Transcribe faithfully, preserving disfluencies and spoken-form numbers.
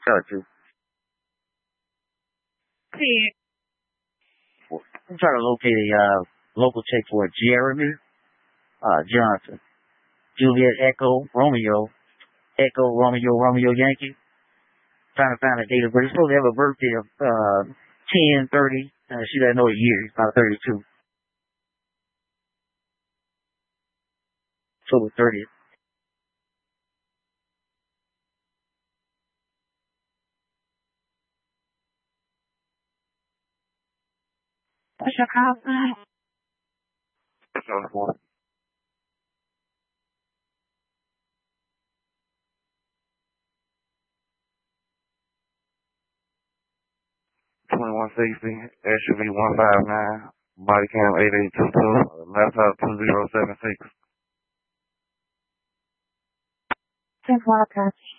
Got you. Hey, I'm trying to locate a uh, local check for Jeremy uh, Johnson. Juliet Echo Romeo. Echo Romeo Romeo Yankee. Trying to find a date of birth. He's supposed to have a birthday of uh, ten thirty. Uh, she doesn't know a year. He's about thirty-two. October thirtieth. what's your call sign? twenty-one sixty, S U V one five nine, body cam eight eight two two, laptop two zero seven six. ten twelve, copy.